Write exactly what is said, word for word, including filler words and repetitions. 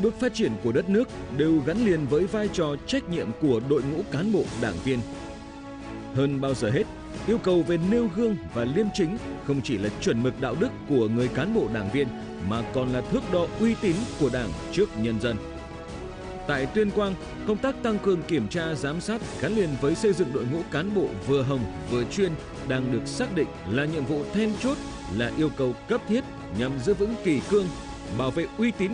bước phát triển của đất nước đều gắn liền với vai trò trách nhiệm của đội ngũ cán bộ đảng viên. Hơn bao giờ hết, yêu cầu về nêu gương và liêm chính không chỉ là chuẩn mực đạo đức của người cán bộ đảng viên mà còn là thước đo uy tín của Đảng trước nhân dân. Tại Tuyên Quang, công tác tăng cường kiểm tra giám sát gắn liền với xây dựng đội ngũ cán bộ vừa hồng vừa chuyên đang được xác định là nhiệm vụ then chốt, là yêu cầu cấp thiết nhằm giữ vững kỷ cương, bảo vệ uy tín